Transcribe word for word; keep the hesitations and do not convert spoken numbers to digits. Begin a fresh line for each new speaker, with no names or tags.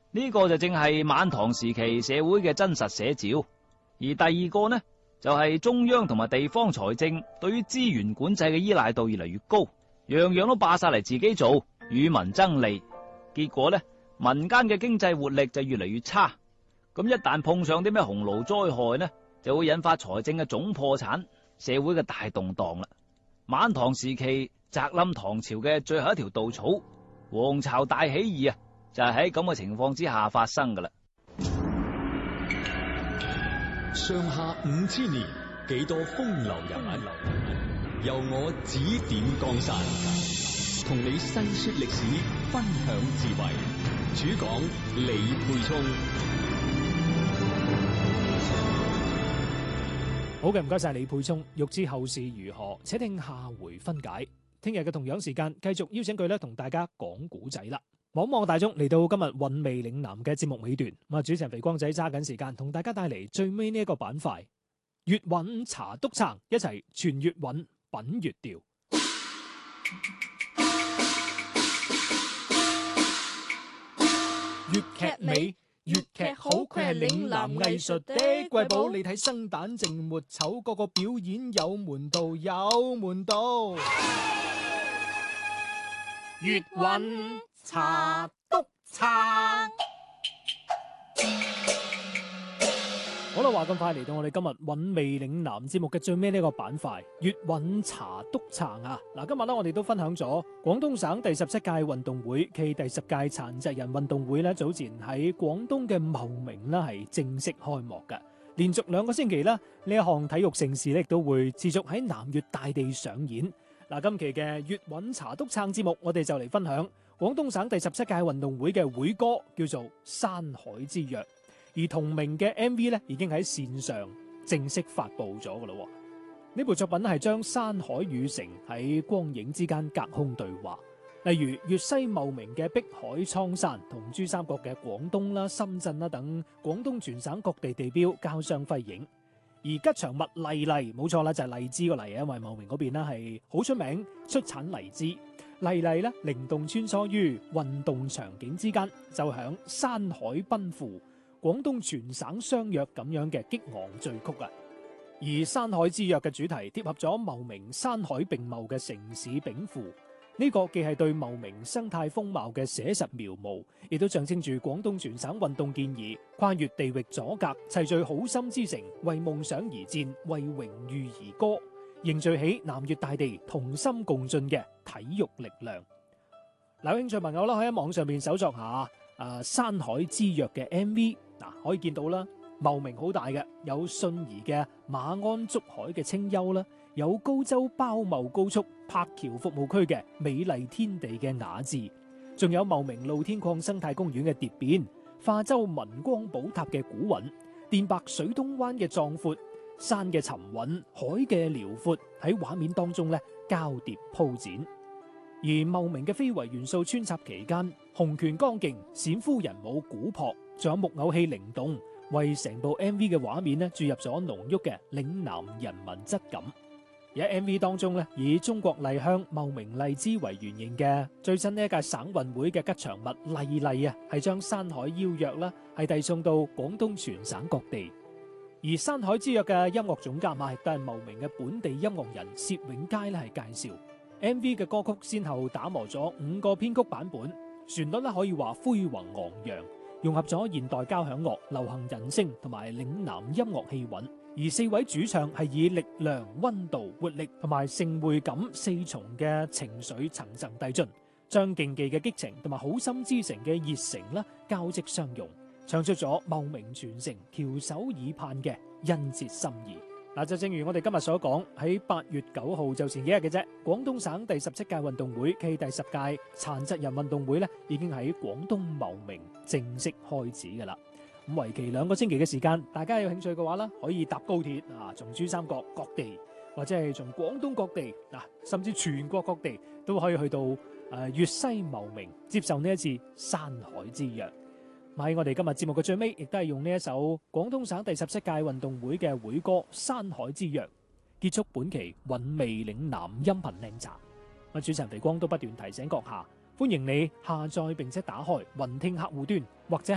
呢個就正係晚唐時期社會嘅真實寫照。而第二個呢，就係中央同埋地方財政對於資源管制嘅依賴度越嚟越高，樣樣都霸晒嚟自己做，與民爭利。結果呢，民間嘅經濟活力就越嚟越差。咁一旦碰上啲咩洪澇災害呢，就會引發財政嘅總破產，社會嘅大動盪啦。晚唐時期砸冧唐朝嘅最後一條稻草，黃巢大起義啊，就係喺咁嘅情況之下發生噶啦。
上下五千年，幾多風流人物，由我指點江山，同你細說歷史，分享智慧。主講李沛聰。
好嘅，唔該晒李沛聰。欲知後事如何，且聽下回分解。聽日嘅同樣時間，繼續邀請佢咧同大家講古仔啦。望望大眾，嚟到今日韻味嶺南嘅節目尾段，咁啊，主持人肥光仔揸緊時間同大家帶嚟最尾呢一個板塊，粵韻茶督撐，一齊傳粵韻，品粵調。粵劇美，粵劇好，佢係嶺南藝術的瑰寶。你睇生旦淨末丑，個個表演有門道，有門道。粵韻茶督撐。好啦，話咁快嚟到我哋今日韻味嶺南節目嘅最尾呢個板塊，粵韻茶督撐啊！嗱，今日咧我哋都分享咗廣東省第十七屆運動會暨第十屆殘疾人運動會咧，早前喺廣東嘅茂名咧係正式開幕嘅。連續兩個星期啦，呢一項體育盛事咧亦都會持續喺南粵大地上演。嗱，今期嘅粵韻茶督撐節目，我哋就嚟分享廣東省第十七屆運動會嘅會歌，叫做《山海之約》，而同名嘅 M V 咧已經喺線上正式發布咗噶啦。呢部作品係將山海與城喺光影之間隔空對話，例如粵西茂名嘅碧海蒼山同珠三角嘅廣東啦、深圳啦等廣東全省各地地標交相輝映。而吉祥物荔荔，冇錯啦，就係荔枝個荔，因為茂名嗰邊呢係好出名出產荔枝。荔荔呢靈動穿梭於運動場景之間，就響山海奔赴，廣東全省相約咁樣嘅激昂序曲啊！而山海之約嘅主題貼合咗茂名山海並茂嘅城市稟賦，呢個既係對茂名生態風貌嘅寫實描摹，亦都象徵住廣東全省運動健兒跨越地域阻隔，齊聚好心之城，為夢想而戰，為榮譽而歌，凝聚起南粵大地同心共進嘅體育力量。有興趣朋友啦，可以喺網上面搜索下誒山海之約嘅 M V， 嗱可以見到啦。茂名好大嘅，有信宜嘅馬鞍竹海嘅清幽啦，有高州包茂高速柏橋服務區嘅美麗天地嘅雅致，仲有茂名露天礦生態公園嘅蝶變，化州文光寶塔嘅古韻，電白水東灣嘅壯闊，山嘅沉穩，海嘅遼闊，喺畫面當中咧交疊鋪展。而茂名嘅非遺元素穿插期間，洪拳剛勁，冼夫人舞古樸，仲有木偶戲靈動，為成部 M V 嘅畫面咧注入咗濃郁嘅嶺南人文質感。而喺 M V 當中咧，以中國麗香茂名荔枝為原型嘅最新呢一屆省運會嘅吉祥物荔荔啊，係將山海邀約啦，係遞送到廣東全省各地。而山海之約嘅音樂總監啊，亦都係茂名嘅本地音樂人薛永佳咧係介紹 M V 嘅歌曲，先後打磨咗五個編曲版本，旋律咧可以話恢宏昂揚，融合咗現代交響樂、流行人聲同埋嶺南音樂氣韻，而四位主唱係以力量、溫度、活力同埋盛會感四重嘅情緒層層遞進，將競技嘅激情同埋好心之城嘅熱誠啦交織相融，唱出咗茂名全城翹首以盼嘅殷切心意。嗱，就正如我哋今日所講，喺八月九號就前幾日嘅啫，廣東省第十七屆運動會暨第十屆殘疾人運動會咧，已經喺廣東茂名正式開始噶啦。咁為期兩個星期嘅時間，大家有興趣嘅話咧，可以搭高鐵啊，從珠三角各地或者係從廣東各地嗱，甚至全國各地都可以去到誒粵西茂名接受呢一次山海之約。喺我哋今日節目嘅最尾，亦都係用呢一首廣東省第十七屆運動會嘅會歌《山海之約》結束本期韻味嶺南音頻靚茶。我主持人肥光都不斷提醒閣下，歡迎你下載並且打開雲聽客戶端或者